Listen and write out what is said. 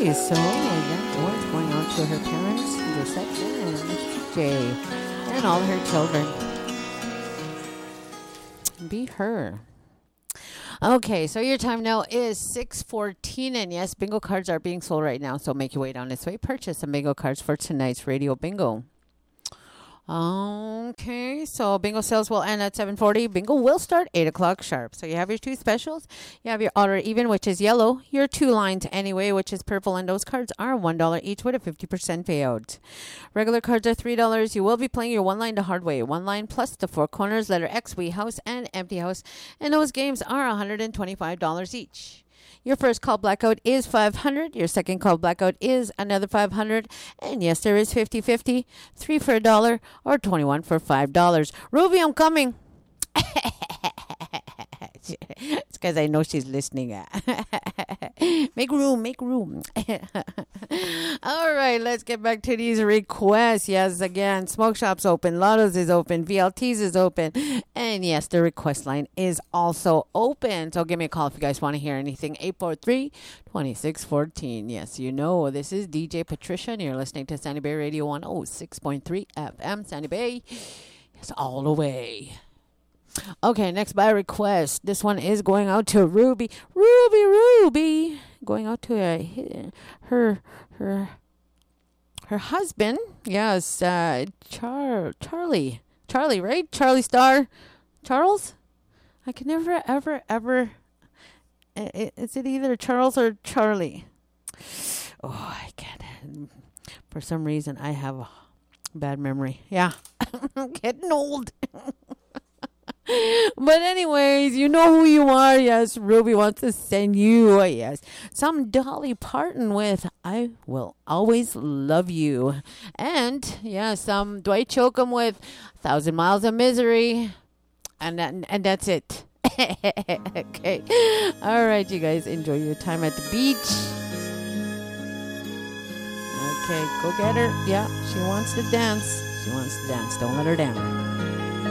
Okay, so that was going on to her parents, Lisette and Jay, and all her children. Be her. Okay, so your time now is 6:14, and yes, bingo cards are being sold right now, so make your way down this way. Purchase some bingo cards for tonight's radio bingo. Okay, so bingo sales will end at 7:40. Bingo will start 8 o'clock sharp. So you have your two specials. You have your odd or even, which is yellow. Your two lines anyway, which is purple. And those cards are $1 each with a 50% payout. Regular cards are $3. You will be playing your one line the hard way. One line plus the four corners, letter X, wee house, and empty house. And those games are $125 each. Your first call blackout is $500. Your second call blackout is another $500. And yes, there is 50-50, 3 for $1 or 21 for $5. Ruby, I'm coming. It's because I know she's listening. Make room, make room. All right, let's get back to these requests. Yes, again, Smoke Shop's open, Lotto's is open, VLT's is open, and yes, the request line is also open. So give me a call if you guys want to hear anything. 843-2614. Yes, you know, this is DJ Patricia, and you're listening to Sandy Bay Radio 106.3 FM. Sandy Bay is all the way. Okay, next by request. This one is going out to Ruby. Ruby. Going out to her husband. Yes, Charlie. Charlie, right? Charlie Star. Charles? I can never, ever. Is it either Charles or Charlie? Oh, I can't. For some reason, I have a bad memory. Yeah. I'm getting old. But anyways, you know who you are. Yes, Ruby wants to send you, yes, some Dolly Parton with I Will Always Love You. And, yeah, some Dwight Yoakam with 1,000 Miles of Misery. And that's it. Okay. All right, you guys, enjoy your time at the beach. Okay, go get her. Yeah, she wants to dance. Don't let her down.